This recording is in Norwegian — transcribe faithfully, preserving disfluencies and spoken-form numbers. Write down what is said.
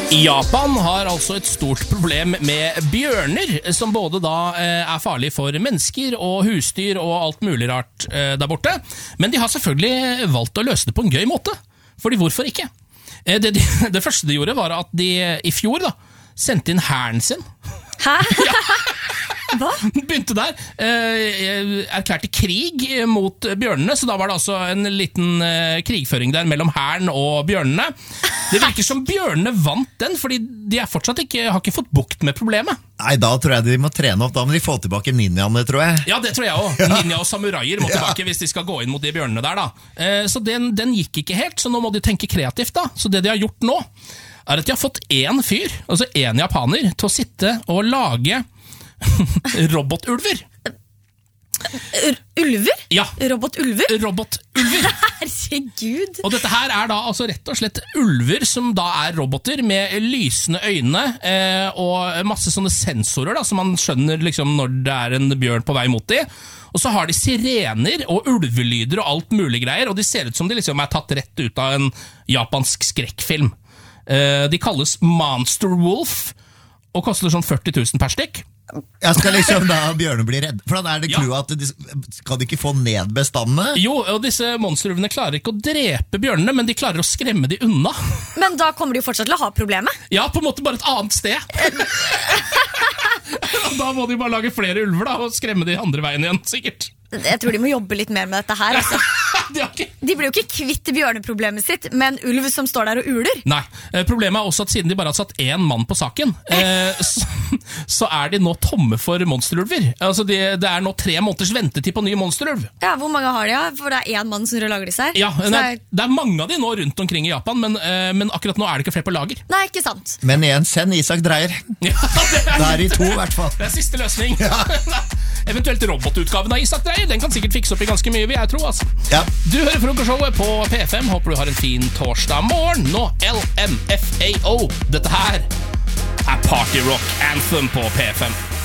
I Japan har altså et stort problem med bjørner, som både da eh, er farlig for mennesker og husdyr og alt mulig rart eh, der borte. Men de har selvfølgelig valgt å løse det på en gøy måte. Fordi hvorfor ikke? Eh, det, de, det første de gjorde var at de i fjor da, sendte inn hæren sin. Hæ? Ja. Hva? Begynte der, eh, erklærte krig mot bjørnene, så da var det altså en liten eh, krigføring der mellom hæren og bjørnene. Det virker som bjørnene vant den, fordi de er fortsatt ikke, har ikke fått bukt med problemet. Nei, da tror jeg de må trene opp, da må de få tilbake ninjaene, tror jeg. Ja, det tror jeg også. Ninja og samuraier må tilbake ja. Hvis de skal gå inn mot de bjørnene der da. Eh, så den, den gikk ikke helt, så nå må de tenke kreativt da. Så det de har gjort nå, er at de har fått en fyr, altså en japaner, til å sitte og lage robotulver. Ulver? Ja. Robotulver? Robotulver. Herregud. Og dette her er da altså rett og slett ulver som da er roboter med lysende øyne eh, og masse sånne sensorer da, så man skjønner liksom når det er en bjørn på vei mot de. Og så har de sirener og ulvelyder og alt mulig greier, og de ser ut som de liksom er tatt rett ut av en japansk skrekkfilm. Eh, de kalles Monster Wolf og koster sånn førti tusen per stykk. Jeg skal liksom da bjørne bli redd. For da er det clouet at de skal de ikke få ned bestandene? Jo, og disse monsterulvene klarer ikke å drepe bjørnene, men de klarer å skremme de unna. Men da kommer de jo fortsatt til å ha problemet. Ja, på en måte bare et annet sted. Da må de bare lage flere ulver da, og skremme de andre veien igjen, sikkert. Jeg tror de må jobbe litt mer med dette her altså. de, ikke... de blir jo ikke kvitt bjørneproblemet sitt, men ulv som står der og uler. Nei, problemet er også at siden de bare har satt én mann på saken, eh, så, så er de nå tomme for monsterulver. Altså de, det er nå tre måneders ventetid på ny monsterulv. Ja, hvor mange har de? Ja? For det er én mann som lager disse her. Ja, det er, er... det er mange av de nå rundt omkring i Japan, men, eh, men akkurat nå er det ikke flere på lager. Nei, ikke sant. Men igjen, send Isak Dreyer. Ja, det, er... det er i to i hvert fall. Det er siste løsning. Ja. Eventuelt robotutgaven av Isak Dreyer. Den kan sikkert fikse opp i ganske mye, vil jeg tro altså. Ja. Du hører Frokostshowet på P F M. Håper du har en fin torsdag morgen. Nå L M F A O. Dette her er Party Rock Anthem på P F M.